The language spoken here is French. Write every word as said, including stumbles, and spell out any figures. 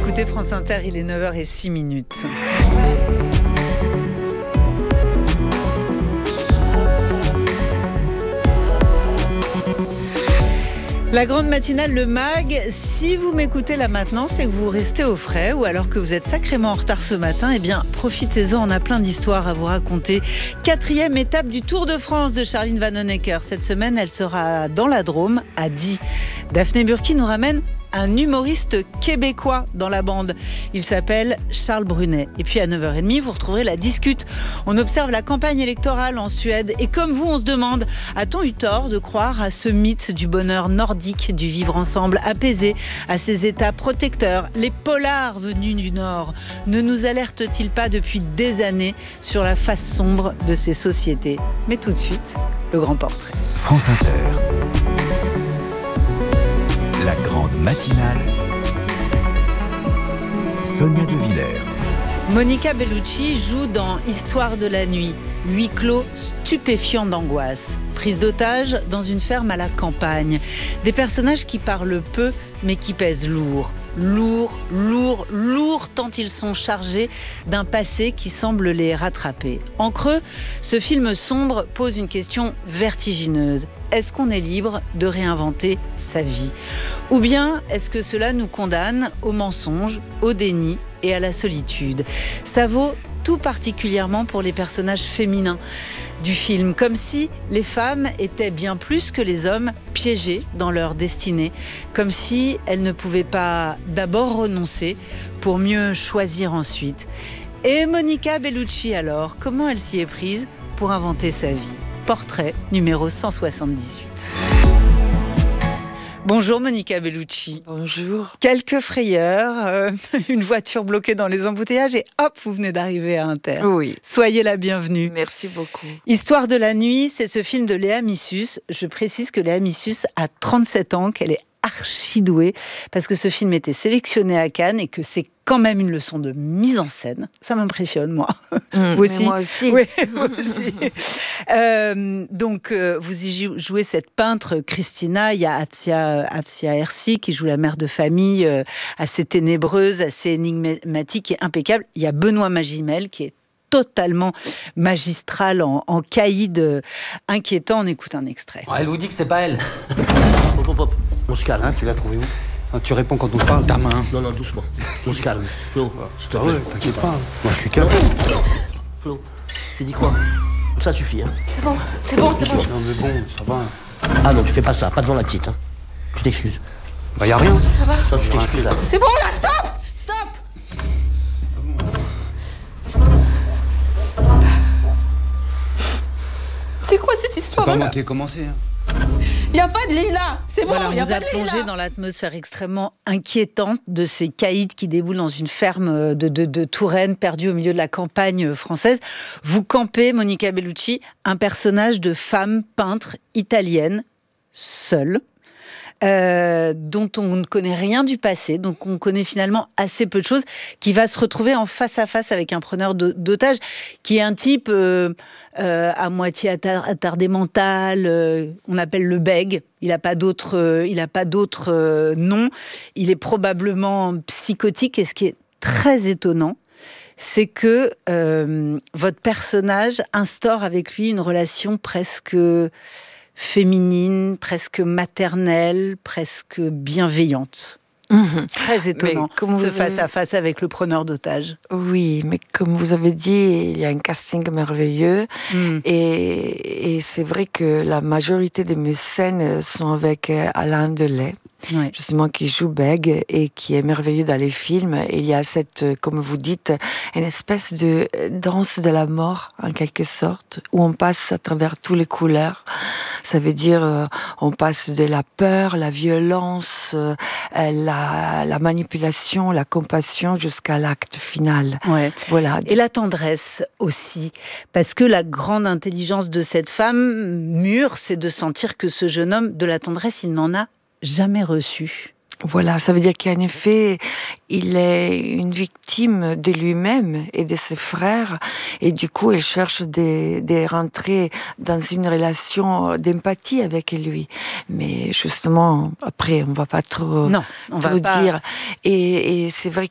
écoutez France Inter, il est neuf heures zéro six minutes. La grande matinale, le mag, si vous m'écoutez là maintenant, c'est que vous restez au frais ou alors que vous êtes sacrément en retard ce matin, eh bien profitez-en, on a plein d'histoires à vous raconter. Quatrième étape du Tour de France de Charline Vanhoenacker. Cette semaine, elle sera dans la Drôme, à Die. Daphné Burki nous ramène un humoriste québécois dans la bande. Il s'appelle Charles Brunet. Et puis à neuf heures trente, vous retrouverez la discute. On observe la campagne électorale en Suède. Et comme vous, on se demande, a-t-on eu tort de croire à ce mythe du bonheur nordique, du vivre ensemble apaisé, à ces états protecteurs? Les polars venus du Nord ne nous alertent-ils pas depuis des années sur la face sombre de ces sociétés? Mais tout de suite, le grand portrait. France Inter. La grande matinale, Sonia De Villers. Monica Bellucci joue dans Histoire de la nuit, huis clos stupéfiant d'angoisse. Prise d'otage dans une ferme à la campagne. Des personnages qui parlent peu mais qui pèsent lourd. Lourd, lourd, lourd tant ils sont chargés d'un passé qui semble les rattraper. En creux, ce film sombre pose une question vertigineuse. Est-ce qu'on est libre de réinventer sa vie? Ou bien est-ce que cela nous condamne au mensonge, au déni et à la solitude? Ça vaut tout particulièrement pour les personnages féminins du film, comme si les femmes étaient bien plus que les hommes piégées dans leur destinée, comme si elles ne pouvaient pas d'abord renoncer pour mieux choisir ensuite. Et Monica Bellucci alors, comment elle s'y est prise pour inventer sa vie? Portrait numéro cent soixante-dix-huit. Bonjour Monica Bellucci. Bonjour. Quelques frayeurs, euh, une voiture bloquée dans les embouteillages et hop, vous venez d'arriver à Inter. Oui. Soyez la bienvenue. Merci beaucoup. Histoire de la nuit, c'est ce film de Léa Missus. Je précise que Léa Missus a trente-sept ans, qu'elle est archi douée, parce que ce film était sélectionné à Cannes et que c'est quand même une leçon de mise en scène. Ça m'impressionne, moi. Mmh, vous aussi. Moi aussi. Oui, moi aussi. euh, donc, euh, vous y jouez cette peintre, Christina. Il y a Afsia, Afsia Hersi qui joue la mère de famille, euh, assez ténébreuse, assez énigmatique et impeccable. Il y a Benoît Magimel qui est totalement magistral, en, en caïd euh, inquiétant. On écoute un extrait. Elle vous dit que c'est pas elle. Hop, hop, hop. On se calme. Hein, tu l'as trouvé où? Ah, tu réponds quand on te parle. Ta main. Non, non, doucement. On se calme. Flo, s'il te Ah plaît. ouais, t'inquiète pas. Moi, je suis calme. Flo, c'est dit quoi? Ça suffit, hein. C'est bon, c'est bon, c'est bon. Non, mais bon, ça va. Ah non, tu fais pas ça, pas devant la petite, hein. Tu t'excuses. Bah, y a rien. Ça va. Non, tu t'excuses, là. C'est bon, là, stop. Stop. C'est quoi cette histoire? Pas moi qui ai commencé. Hein. Il n'y a pas de Lila. C'est bon, Voilà, il on n'y a vous a pas de plongé Lila. dans l'atmosphère extrêmement inquiétante de ces caïds qui déboulent dans une ferme de, de, de Touraine, perdue au milieu de la campagne française. Vous campez, Monica Bellucci, un personnage de femme peintre italienne, seule, Euh, dont on ne connaît rien du passé, donc on connaît finalement assez peu de choses, qui va se retrouver en face à face avec un preneur d'otages, qui est un type euh, euh, à moitié attar- attardé mental, euh, on appelle le bègue, il n'a pas d'autre euh, il a pas d'autre euh, nom, il est probablement psychotique, et ce qui est très étonnant, c'est que euh, votre personnage instaure avec lui une relation presque féminine, presque maternelle, presque bienveillante. Mmh. Très étonnant, ce face-à-face avec le preneur d'otages. Oui, mais comme vous avez dit, il y a un casting merveilleux. Mmh. Et, et c'est vrai que la majorité de mes scènes sont avec Alain Delay. Ouais. Justement, qui joue Beg et qui est merveilleux dans les films. Et il y a cette, comme vous dites, une espèce de danse de la mort, en quelque sorte, où on passe à travers toutes les couleurs. Ça veut dire, euh, on passe de la peur, la violence, euh, la, la manipulation, la compassion, jusqu'à l'acte final. Ouais. Voilà. Et la tendresse aussi, parce que la grande intelligence de cette femme mûre, c'est de sentir que ce jeune homme, de la tendresse, il n'en a jamais reçu. Voilà, ça veut dire qu'en effet, il est une victime de lui-même et de ses frères, et du coup, il cherche de, de rentrer dans une relation d'empathie avec lui. Mais justement, après, on va pas trop, non, on trop va pas... dire. Et, et c'est vrai